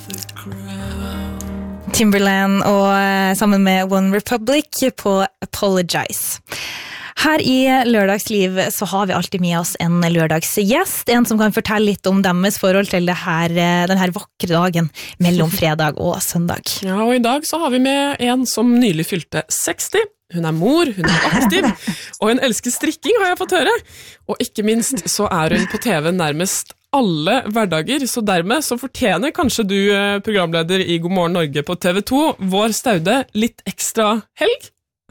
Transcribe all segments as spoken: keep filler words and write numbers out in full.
Timberland og sammen med One Republic på Apologize. Her i Lørdagsliv så har vi alltid med oss en lørdagsgjest, en som kan fortelle litt om deres forhold til det her, den her vakre dagen mellom fredag og søndag. Ja, og i dag så har vi med en som nylig fylte seksti. Hun er mor, hun er aktiv, og hun elsker strikking, har jeg fått høre. Og ikke minst så er hun på T V nærmest alle hverdager, så dermed så fortjener kanskje du, programleder i God morgen Norge på T V to, vår Staude, litt ekstra helg?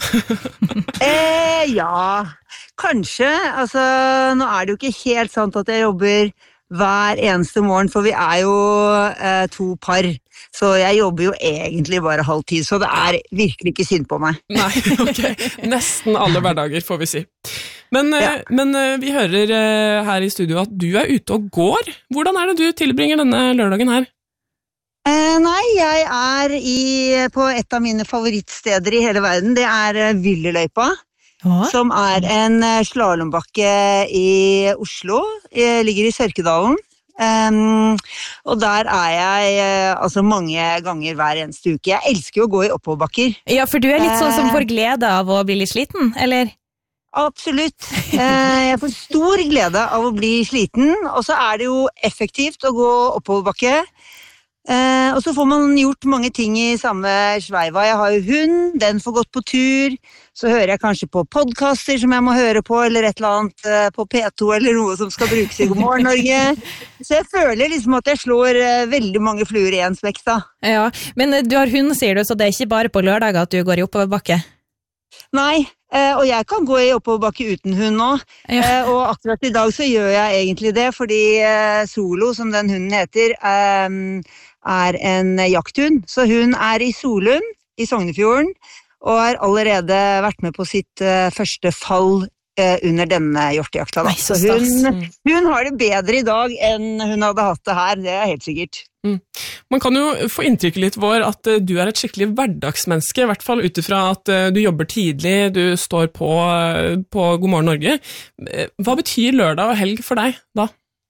eh, ja, kanskje. Altså, nå er det jo ikke helt sant at jeg jobber hver eneste morgen, for vi er jo eh, to par. Så jeg jobber jo egentlig bare halv tid, så det er virkelig ikke synd på meg. Nei, ok. Nesten alle hverdager, får vi si. Men, ja. men vi hører her i studio at du er ute og går. Hvordan er det du tilbringer denne lørdagen her? Eh, nei, jeg er i, på et av mine favorittsteder i hele verden. Det er Villeløypa, Hva? som er en slalombakke i Oslo. Jeg ligger i Sørkedalen. Um, og der er jeg uh, altså mange ganger hver eneste uke. Jeg elsker jo å gå i oppoverbakker. Ja, for du er litt sånn som får glede av å bli litt sliten, eller? Absolutt. Uh, jeg får stor glede av å bli sliten, og så er det jo effektivt å gå oppoverbakke. Uh, og så får man gjort mange ting i samme sveiva. Jeg har jo hund, den får gått på tur. Så hører jeg kanskje på podcaster som jeg må høre på, eller et eller annet uh, på P to, eller noe som skal brukes i God morgen Norge. Så jeg føler liksom at jeg slår uh, veldig mange fluer i en smekk da. Ja, men du har hund, sier du, så det er ikke bare på lørdag at du går i oppoverbakke? Nei, uh, og jeg kan gå i oppoverbakke uten hund nå. Ja. Uh, og akkurat i dag så gjør jeg egentlig det, fordi uh, Solo, som den hunden heter, um, er en jakthund. Så hun er i Solund, i Sognefjorden, og har allerede vært med på sitt uh, første fall uh, under denne hjortejakta. Da. Nei, så så hun, hun har det bedre i dag enn hun hadde hatt det her, det er helt sikkert. Mm. Man kan jo få inntrykket litt vår at uh, du er et skikkelig hverdagsmenneske, i hvert fall utifra at uh, du jobber tidlig, du står på, uh, på God morgen Norge. Hva betyr lørdag og helg for deg da?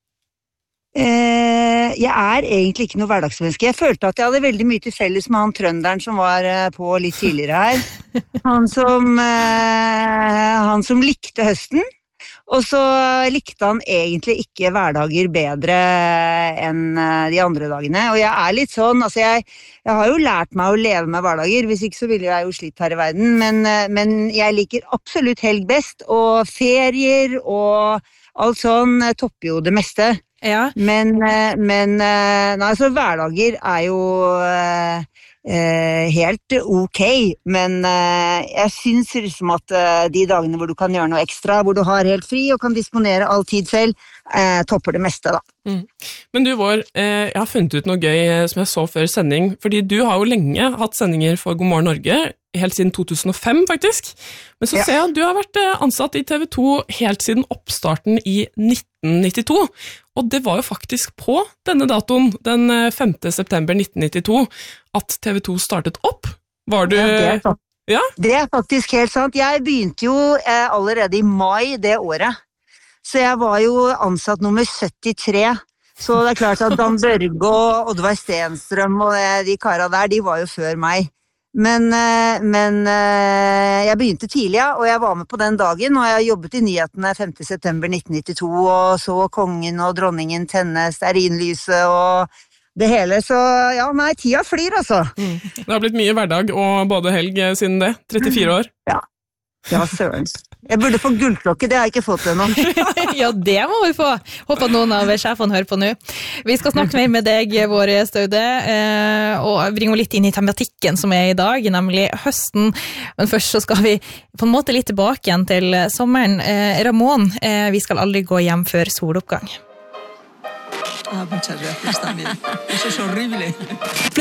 Eh, jeg er egentlig ikke noe hverdagsmenneske. Jeg følte at jeg hadde veldig mye til felles med han trønderen som var eh, på litt tidligere her. Han som, eh, han som likte høsten, og så likte han egentlig ikke hverdager bedre enn de andre dagene. Og jeg er litt sånn, altså jeg, jeg har jo lært meg å leve med hverdager, hvis ikke så ville jeg jo slitt her i verden, men, men jeg liker absolutt helg best, og ferier og alt sånn topper jo det meste. Ja. Men, men nei, så hverdager er jo eh, helt ok, men eh, jeg synes liksom at eh, de dagene hvor du kan gjøre noe ekstra, hvor du har helt fri og kan disponere all tid selv, eh, topper det meste da. Mm. Men du Vår, eh, jeg har funnet ut noe gøy som jeg så før sending, fordi du har jo lenge hatt sendinger for God morgen Norge, helt siden to tusen og fem faktisk, men så ja. ser jeg at du har vært ansatt i T V to helt siden oppstarten i nitten nittito, og det var jo faktisk på denne datoen, den femte september nitten nittito, at T V to startet opp. Var du... Ja, det, er sant. Ja? Det er faktisk helt sant. Jeg begynte jo eh, allerede i mai det året, så jeg var jo ansatt nummer syttitre, så det er klart at Dan Børge og Oddvar Stenstrøm og de karene der, de var jo før meg. Men, men jeg begynte tidlig, ja, og jeg var med på den dagen, og jeg jobbet i nyhetene femte september nitten nittito, og så kongen og dronningen tenne stearinlyset og det hele, så ja, nei, tida flyr altså. Mm. Det har blitt mye hverdag og både helg siden det, trettifire år. Ja, ja søren. Jeg burde få gullklokke, det har jeg ikke fått ennå. Ja, det må vi få. Håper noen av sjefene hører på nå. Vi skal snakke mer med deg, vår Staude, og bringe litt inn i tematikken som er i dag, nemlig høsten. Men først så skal vi på en måte litt tilbake igjen til sommeren. Ramón, vi skal aldri gå hjem før soloppgang. Ah, muchas gracias también. Eso es horrible.